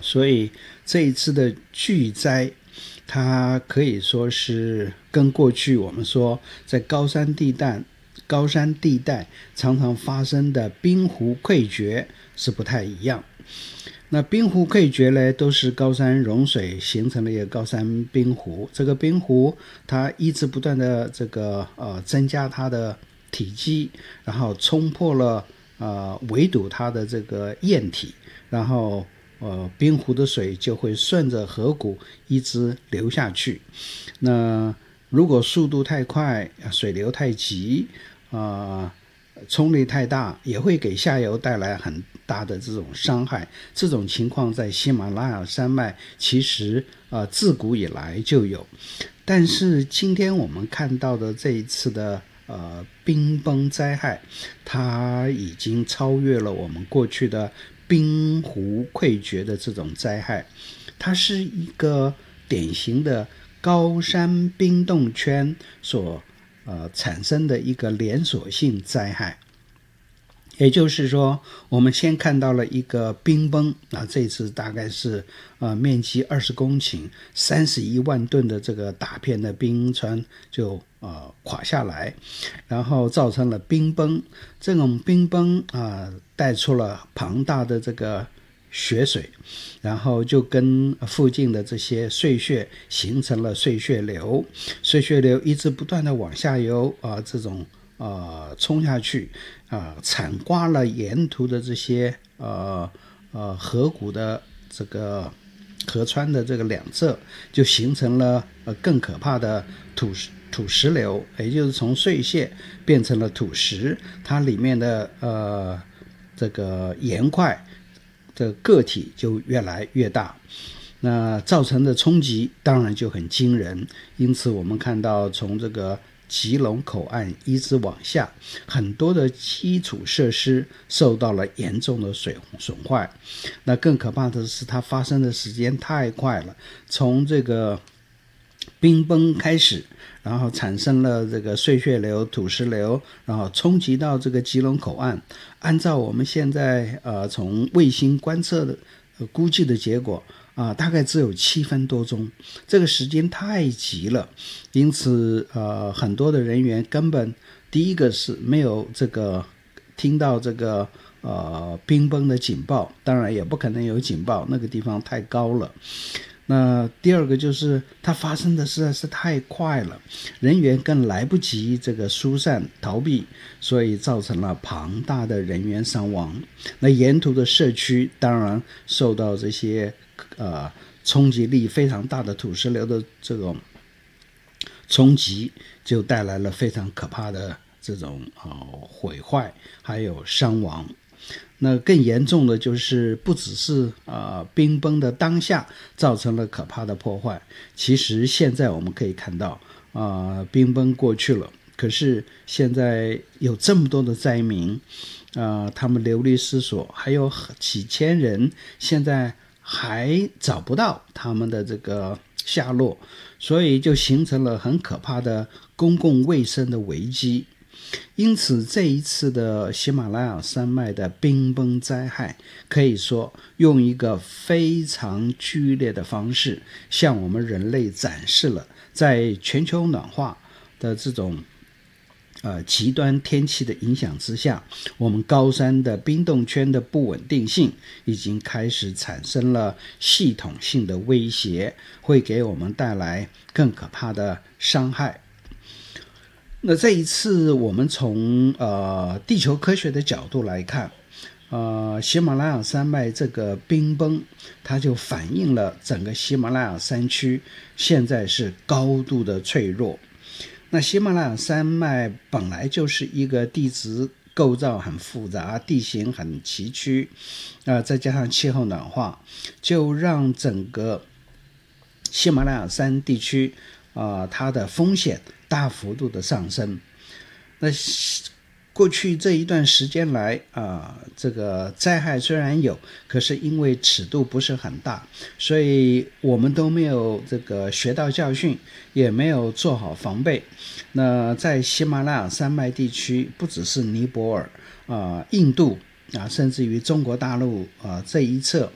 所以这一次的巨灾，它可以说是跟过去我们说在高山地带常常发生的冰湖溃决是不太一样。那冰湖溃决呢，都是高山融水形成了一个高山冰湖。这个冰湖它一直不断的增加它的体积，然后冲破了围堵它的这个堰体，然后冰湖的水就会顺着河谷一直流下去。那如果速度太快，水流太急，冲力太大，也会给下游带来很大的这种伤害。这种情况在喜马拉雅山脉其实自古以来就有，但是今天我们看到的这一次的冰崩灾害，它已经超越了我们过去的冰湖溃决的这种灾害。它是一个典型的高山冰冻圈所产生的一个连锁性灾害。也就是说，我们先看到了一个冰崩，这次大概是面积20公顷31万吨的这个大片的冰川就垮下来，然后造成了冰崩。这种冰崩带出了庞大的这个雪水，然后就跟附近的这些碎屑形成了碎屑流，碎屑流一直不断的往下游这种冲下去，铲刮了沿途的这些河谷的这个河川的这个两侧，就形成了更可怕的土石流，也就是从碎屑变成了土石，它里面的这个岩块的个体就越来越大，那造成的冲击当然就很惊人。因此我们看到从这个基隆口岸一直往下，很多的基础设施受到了严重的损坏。那更可怕的是它发生的时间太快了，从这个冰崩开始，然后产生了这个碎屑流、土石流，然后冲击到这个基隆口岸。按照我们现在从卫星观测的估计的结果大概只有7分多钟，这个时间太急了。因此很多的人员根本第一个是没有这个听到这个冰崩的警报，当然也不可能有警报，那个地方太高了。那第二个就是它发生的实在是太快了，人员更来不及这个疏散逃避，所以造成了庞大的人员伤亡。那沿途的社区当然受到这些冲击力非常大的土石流的这种冲击，就带来了非常可怕的这种毁坏还有伤亡。那更严重的就是不只是冰崩的当下造成了可怕的破坏，其实现在我们可以看到冰崩过去了，可是现在有这么多的灾民他们流离失所，还有几千人现在还找不到他们的这个下落，所以就形成了很可怕的公共卫生的危机。因此这一次的喜马拉雅山脉的冰崩灾害，可以说用一个非常剧烈的方式向我们人类展示了在全球暖化的这种极端天气的影响之下，我们高山的冰冻圈的不稳定性已经开始产生了系统性的威胁，会给我们带来更可怕的伤害。那这一次我们从地球科学的角度来看，喜马拉雅山脉这个冰崩，它就反映了整个喜马拉雅山区现在是高度的脆弱。那喜马拉雅山脉本来就是一个地质构造很复杂，地形很崎岖，再加上气候暖化，就让整个喜马拉雅山地区它的风险大幅度的上升。那过去这一段时间来这个灾害虽然有，可是因为尺度不是很大，所以我们都没有这个学到教训，也没有做好防备。那在喜马拉雅山脉地区，不只是尼泊尔印度甚至于中国大陆这一侧